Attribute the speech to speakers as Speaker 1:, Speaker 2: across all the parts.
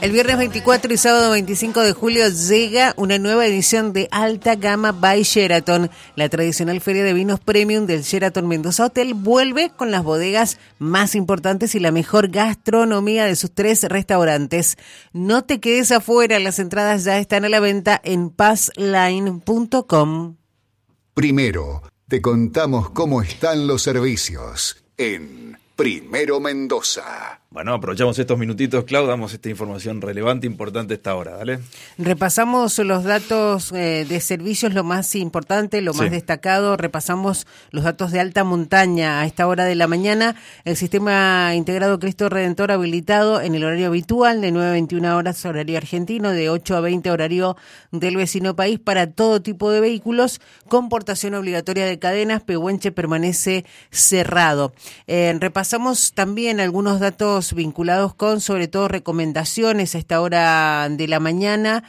Speaker 1: El viernes 24 y sábado 25 de julio llega una nueva edición de Alta Gama by Sheraton. La tradicional feria de vinos premium del Sheraton Mendoza Hotel vuelve con las bodegas más importantes y la mejor gastronomía de sus 3 restaurantes. No te quedes afuera, las entradas ya están a la venta en passline.com.
Speaker 2: Primero, te contamos cómo están los servicios en Primero Mendoza.
Speaker 3: Bueno, aprovechamos estos minutitos, Clau, damos esta información relevante, importante a esta hora, ¿dale?
Speaker 1: Repasamos los datos de servicios, lo más importante, lo más destacado. Repasamos los datos de alta montaña a esta hora de la mañana. El sistema integrado Cristo Redentor habilitado en el horario habitual de 9 a 21 horas horario argentino, de 8 a 20 horario del vecino país para todo tipo de vehículos, con portación obligatoria de cadenas. Pehuenche permanece cerrado. Repasamos también algunos datos vinculados con, sobre todo, recomendaciones a esta hora de la mañana,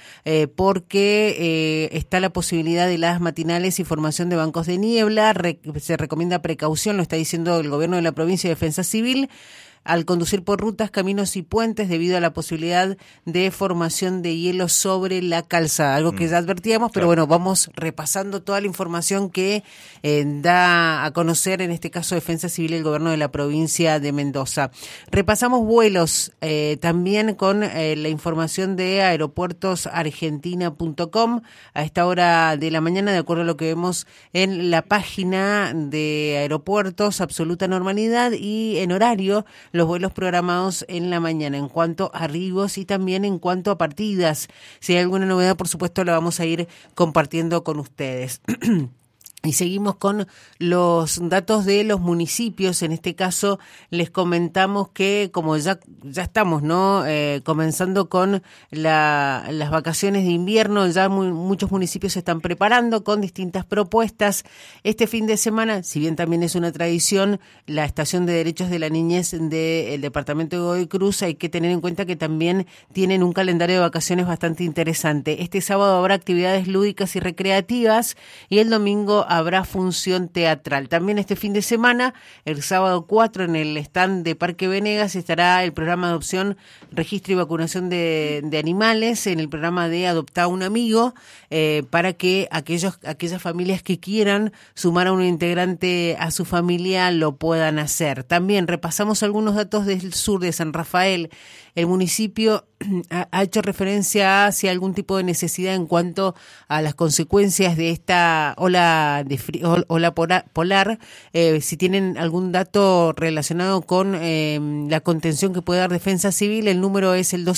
Speaker 1: porque está la posibilidad de heladas matinales y formación de bancos de niebla. Se recomienda precaución, lo está diciendo el gobierno de la provincia de Defensa Civil, al conducir por rutas, caminos y puentes debido a la posibilidad de formación de hielo sobre la calzada, algo que ya advertíamos, pero bueno, vamos repasando toda la información que da a conocer, en este caso Defensa Civil y el gobierno de la provincia de Mendoza. Repasamos vuelos también con la información de aeropuertosargentina.com a esta hora de la mañana, de acuerdo a lo que vemos en la página de Aeropuertos, absoluta normalidad y en horario los vuelos programados en la mañana en cuanto a arribos y también en cuanto a partidas. Si hay alguna novedad, por supuesto, la vamos a ir compartiendo con ustedes. Y seguimos con los datos de los municipios. En este caso, les comentamos que como ya estamos, ¿no? Comenzando con las vacaciones de invierno, ya muchos municipios se están preparando con distintas propuestas. Este fin de semana, si bien también es una tradición, la Estación de Derechos de la Niñez del departamento de Godoy Cruz, hay que tener en cuenta que también tienen un calendario de vacaciones bastante interesante. Este sábado habrá actividades lúdicas y recreativas y el domingo habrá función teatral. También este fin de semana, el sábado 4, en el stand de Parque Venegas, estará el programa de adopción, registro y vacunación de animales, en el programa de Adoptá a un amigo, para que aquellas familias que quieran sumar a un integrante a su familia lo puedan hacer. También repasamos algunos datos del sur de San Rafael. El municipio ha hecho referencia a si hay algún tipo de necesidad en cuanto a las consecuencias de esta ola polar, si tienen algún dato relacionado con la contención que puede dar Defensa Civil. El número es el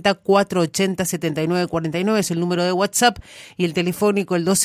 Speaker 1: 260-480-7949, es el número de WhatsApp, y el telefónico el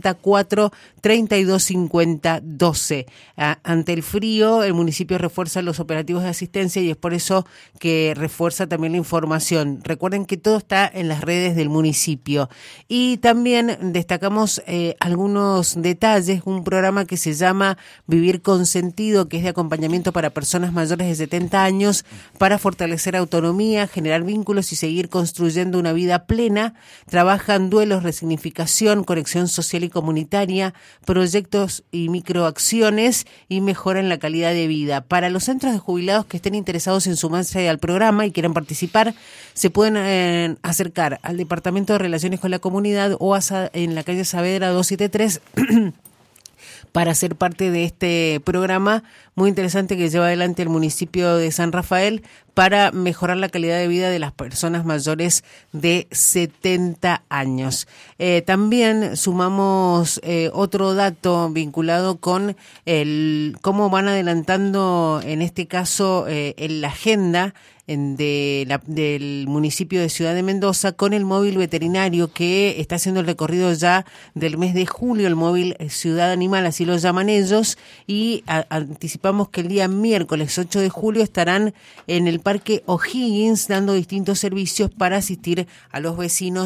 Speaker 1: 264-3250-12. Ante el frío, el municipio refuerza los operativos de asistencia y es por eso que refuerza también la información. Recuerden que todo está en las redes del municipio. Y también destacamos algunos detalles, un programa que se llama Vivir con Sentido, que es de acompañamiento para personas mayores de 70 años para fortalecer autonomía, generar vínculos y seguir construyendo una vida plena. Trabajan duelos, resignificación, conexión social y comunitaria, proyectos y microacciones y mejoran la calidad de vida. Para los centros de jubilados que estén interesados en sumarse al programa y quieran participar, se pueden acercar al Departamento de Relaciones con la Comunidad o en la calle Saavedra 273 para ser parte de este programa muy interesante que lleva adelante el municipio de San Rafael para mejorar la calidad de vida de las personas mayores de 70 años. También sumamos otro dato vinculado con cómo van adelantando, en este caso, en la agenda del municipio de Ciudad de Mendoza con el móvil veterinario que está haciendo el recorrido ya del mes de julio, el móvil Ciudad Animal, así lo llaman ellos, y anticipamos que el día miércoles 8 de julio estarán en el Parque O'Higgins dando distintos servicios para asistir a los vecinos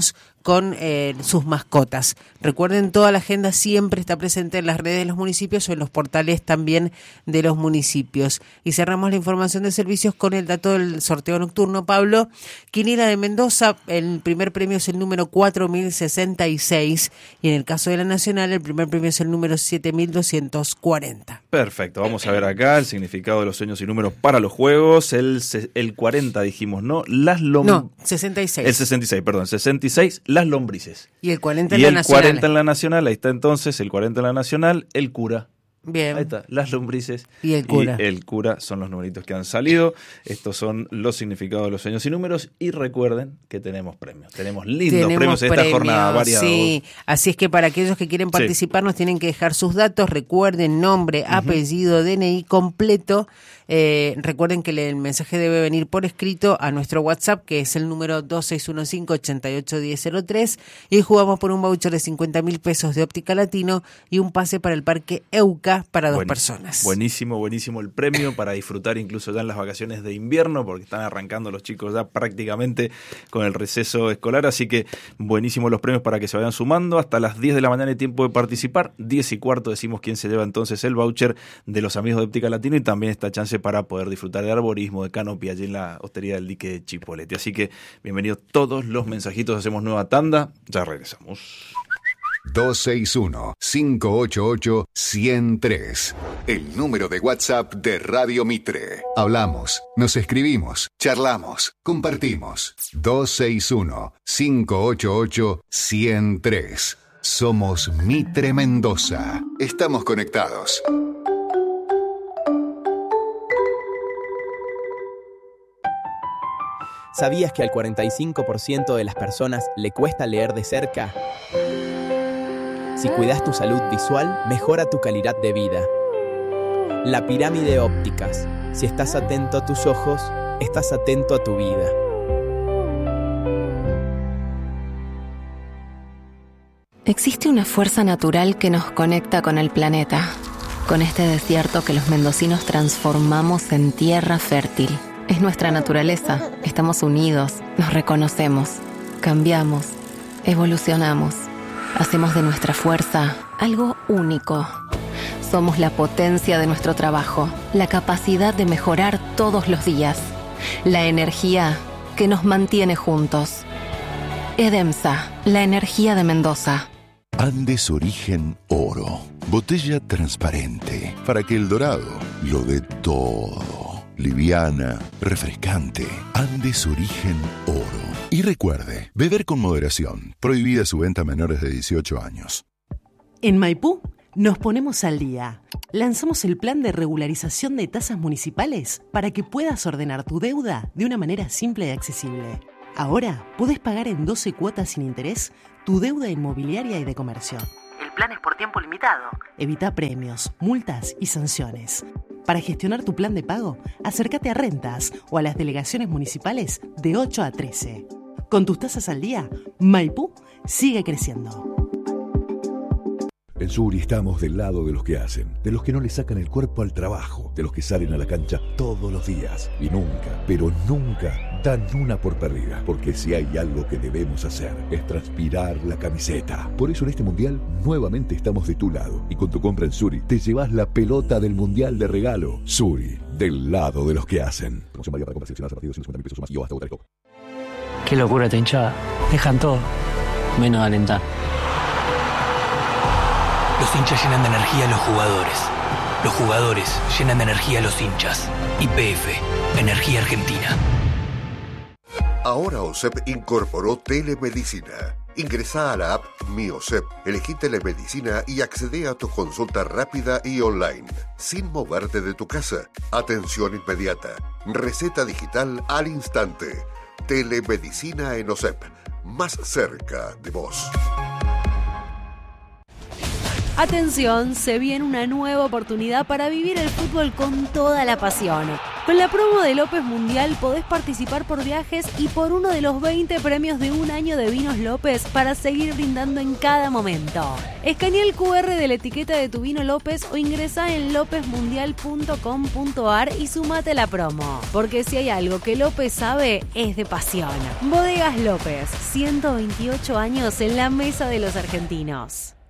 Speaker 1: con sus mascotas. Recuerden, toda la agenda siempre está presente en las redes de los municipios o en los portales también de los municipios. Y cerramos la información de servicios con el dato del sorteo nocturno. Pablo, Quiniela de Mendoza, el primer premio es el número 4066 y en el caso de la Nacional el primer premio es el número 7240.
Speaker 3: Perfecto, vamos a ver acá el significado de los sueños y números para los juegos. El 40 dijimos, ¿no?
Speaker 1: No, 66.
Speaker 3: El 66, perdón, 66, las lombrices.
Speaker 1: Y el 40 en la Nacional.
Speaker 3: Y el 40 en la Nacional, ahí está entonces, el 40 en la Nacional, el cura.
Speaker 1: Bien.
Speaker 3: Ahí está, las lombrices
Speaker 1: y el cura.
Speaker 3: Y el cura son los numeritos que han salido. Estos son los significados de los sueños y números. Y recuerden que tenemos premios. Tenemos lindos premios en esta jornada variada.
Speaker 1: Sí, así es que para aquellos que quieren participar nos tienen que dejar sus datos. Recuerden nombre, apellido, DNI completo. Recuerden que el mensaje debe venir por escrito a nuestro WhatsApp, que es el número 2615-881003, y jugamos por un voucher de 50.000 pesos de Óptica Latino y un pase para el Parque Euca para dos personas.
Speaker 3: Buenísimo el premio para disfrutar incluso ya en las vacaciones de invierno, porque están arrancando los chicos ya prácticamente con el receso escolar, así que buenísimos los premios para que se vayan sumando. Hasta las 10 de la mañana hay tiempo de participar. 10:15 decimos quién se lleva entonces el voucher de los amigos de Óptica Latino y también esta chance para poder disfrutar de arborismo, de canopy allí en la hostería del dique de Chipolete. Así que bienvenidos todos los mensajitos, hacemos nueva tanda, ya regresamos.
Speaker 2: 261-588-103. El número de WhatsApp de Radio Mitre. Hablamos, nos escribimos, charlamos, compartimos. 261-588-103. Somos Mitre Mendoza. Estamos conectados.
Speaker 4: ¿Sabías que al 45% de las personas le cuesta leer de cerca? Si cuidas tu salud visual, mejora tu calidad de vida. La Pirámide Ópticas. Si estás atento a tus ojos, estás atento a tu vida.
Speaker 5: Existe una fuerza natural que nos conecta con el planeta, con este desierto que los mendocinos transformamos en tierra fértil. Es nuestra naturaleza, estamos unidos, nos reconocemos, cambiamos, evolucionamos, hacemos de nuestra fuerza algo único. Somos la potencia de nuestro trabajo, la capacidad de mejorar todos los días, la energía que nos mantiene juntos. Edemsa, la energía de Mendoza.
Speaker 6: Andes Origen Oro. Botella transparente para que el dorado lo dé todo. Liviana, refrescante. Andes Origen Oro. Y recuerde, beber con moderación. Prohibida su venta a menores de 18 años.
Speaker 7: En Maipú nos ponemos al día. Lanzamos el plan de regularización de tasas municipales para que puedas ordenar tu deuda de una manera simple y accesible. Ahora podés pagar en 12 cuotas sin interés tu deuda inmobiliaria y de comercio. El plan es por tiempo limitado. Evita premios, multas y sanciones. Para gestionar tu plan de pago, acércate a Rentas o a las delegaciones municipales de 8 a 13. Con tus tasas al día, Maipú sigue creciendo.
Speaker 8: En Suri estamos del lado de los que hacen, de los que no le sacan el cuerpo al trabajo, de los que salen a la cancha todos los días y nunca, pero nunca dan una por perdida, porque si hay algo que debemos hacer es transpirar la camiseta. Por eso en este mundial nuevamente estamos de tu lado y con tu compra en Suri te llevas la pelota del mundial de regalo. Suri, del lado de los que hacen. Promoción válida para compras seleccionadas a partir de 150.000 pesos más y hasta Botareco.
Speaker 9: Qué locura esta hinchada. Dejan todo, menos de alentar.
Speaker 10: Los hinchas llenan de energía a los jugadores. Los jugadores llenan de energía a los hinchas. YPF, Energía Argentina.
Speaker 11: Ahora OSEP incorporó telemedicina. Ingresá a la app Mi OSEP, elegí telemedicina y accedé a tu consulta rápida y online, sin moverte de tu casa. Atención inmediata. Receta digital al instante. Telemedicina en OSEP, más cerca de vos.
Speaker 12: Atención, se viene una nueva oportunidad para vivir el fútbol con toda la pasión. Con la promo de López Mundial podés participar por viajes y por uno de los 20 premios de un año de Vinos López para seguir brindando en cada momento. Escanea el QR de la etiqueta de tu vino López o ingresa en lopezmundial.com.ar y sumate a la promo. Porque si hay algo que López sabe, es de pasión. Bodegas López, 128 años en la mesa de los argentinos.